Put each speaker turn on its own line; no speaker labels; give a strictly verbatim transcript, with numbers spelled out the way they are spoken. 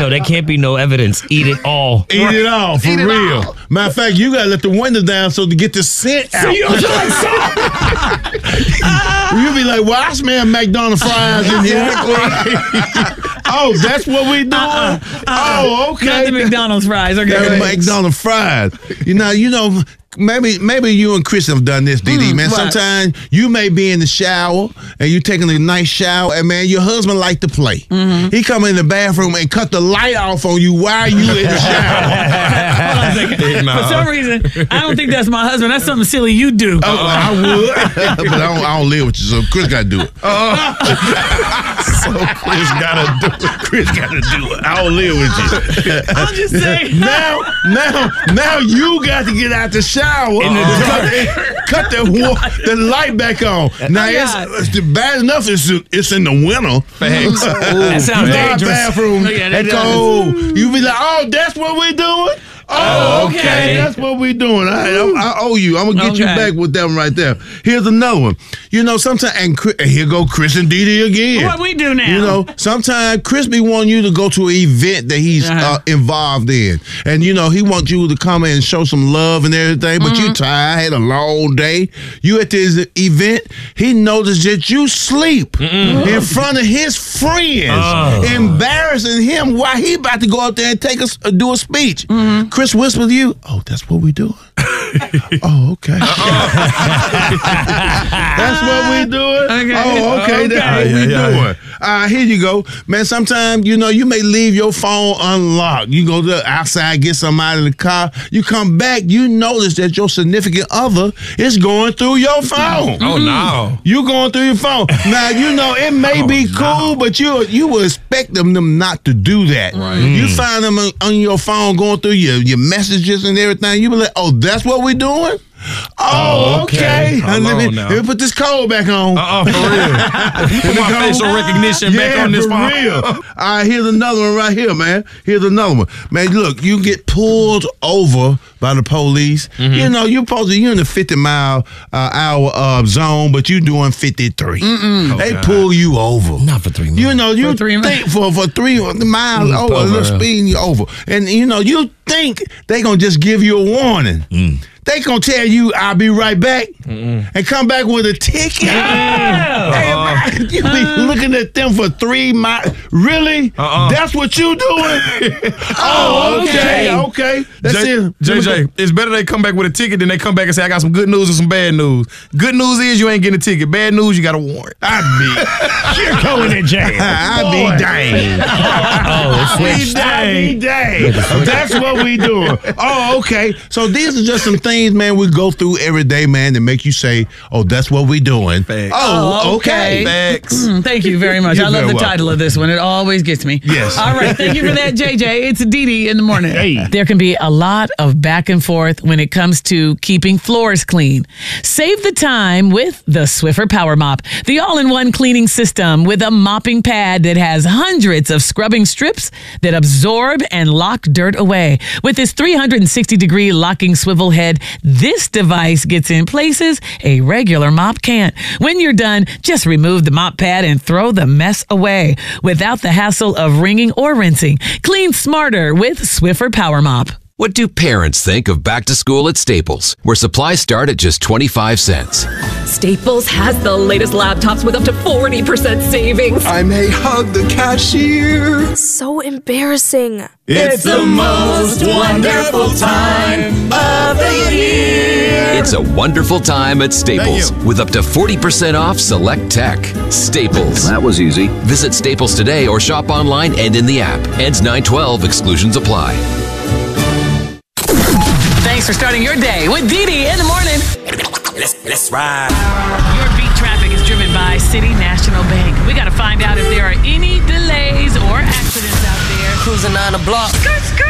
know, there can't be no evidence. Eat it all.
Eat it all, for
Eat it
real.
all.
Matter of fact, you got to let the window down so to get the scent out.
So you don't feel like salt?
You be like, well, I smell McDonald's fries in here. Oh, that's what we doing?
Uh-uh.
Oh, okay.
Not the McDonald's fries. Okay.
That McDonald's fries. You know, you know, maybe maybe you and Chris have done this, D D,
Mm,
man.
what?
Sometimes you may be in the shower and you taking a nice shower, and man, your husband like to play.
Mm-hmm.
He come in the bathroom and cut the light off on you while you in the shower.
Hold on a second.
Nah.
For some reason, I don't think that's my husband. That's something silly you do.
Oh, I would, but I don't, I don't live with you, so Chris got to do it. So Chris got to do it. Chris got to do it. I don't live with you.
I'm just saying.
Now, now, now you got to get out the shower
In the
and
dark.
cut, cut the, wa- the light back on. Now,
God.
it's, it's bad enough it's, it's in the winter.
Facts.
That sounds
You know our
dangerous.
bathroom,
Yeah, that
that
does.
cold. You be like, oh, that's what we doing? Oh, okay.
okay.
That's what we doing. All right, I, I owe you. I'm going to get you
Okay.
back with that one right there. Here's another one. You know, sometimes, and, Chris, and here go Chris and Dee Dee again.
What we do now?
You know, sometimes Chris be wanting you to go to an event that he's
Uh-huh.
uh, involved in. And, you know, he wants you to come and show some love and everything, but
Mm-hmm.
you tired, had a long day. You at this event, he noticed that you sleep in front of his friends,
Oh.
embarrassing him while he about to go out there and take a, s- uh, do a speech.
Mm-hmm.
Chris whispered to you, oh, that's what we doing? Oh, okay. That's what we doing?
Okay.
Oh, okay. That's
Okay.
what we
Yeah, yeah,
doing.
yeah.
Uh, here you go. Man, sometimes, you know, you may leave your phone unlocked. You go to outside, get something out of the car. You come back, you notice that your significant other is going through your phone.
Oh, no.
You going through your phone. Now, you know, it may
Oh,
be
no.
cool, but you you will expect them, them not to do that.
Right.
You find them on, on your phone going through your, your messages and everything. You be like, oh, that's what we doing? Oh,
Oh,
okay.
okay.
Uh,
Hold
let, me,
on now.
let me put this code back on.
Uh-uh, for real. Put my facial recognition back
Yeah,
on this
for
phone.
real. All right, here's another one right here, man. Here's another one. Man, look, you get pulled over by the police.
Mm-hmm.
You know, you're supposed to, you're in the fifty mile uh, hour uh, zone, but you doing fifty-three. They
God.
pull you over.
Not for three months.
You know, you
For three mi-
think for, for three miles
Mm,
over, a little
over.
speeding you over. And, you know, you think they going to just give you a warning.
Mm.
They going to tell you, I'll be right back, and come back with a ticket. Hey, man, you be looking at them for three miles. Really?
Uh-uh.
That's what you doing? Oh, okay, okay. That's
J-
it.
J J, it's better they come back with a ticket than they come back and say, I got some good news and some bad news. Good news is you ain't getting a ticket. Bad news, you got a warrant.
I be,
You're going to jail.
I be dang.
Oh,
We
switch.
dang, dang. That's what we doing. Oh, okay. So these are just some things, man, we go through every day, man, that make you say, oh, that's what we doing.
Facts.
Oh, okay.
Facts.
Mm, Thank you very much.
You're
I love
very
the
welcome.
title of this one. It always gets me.
Yes.
All right. Thank you for that, J J. It's Dee Dee in the morning.
Hey.
There can be a lot of back and forth when it comes to keeping floors clean. Save the time with the Swiffer Power Mop, the all-in-one cleaning system with a mopping pad that has hundreds of scrubbing strips that absorb and lock dirt away. With its three hundred sixty degree locking swivel head, this device gets in places a regular mop can't. When you're done, just remove the mop pad and throw the mess away without the hassle of wringing or rinsing. Clean smarter with Swiffer Power Mop.
What do parents think of back to school at Staples, where supplies start at just twenty-five cents?
Staples has the latest laptops with up to forty percent savings.
I may hug the cashier.
So embarrassing.
It's the most wonderful time of the year.
It's a wonderful time at Staples, with up to forty percent off select tech. Staples.
That was easy.
Visit Staples today or shop online and in the app. Ends nine twelve. Exclusions apply.
Thanks for starting your day with Dee Dee in the morning.
Let's let's ride.
Your beat traffic is driven by City National Bank. We got to find out if there are any delays or accidents out there.
Cruising on the block.
Skirt, skirt.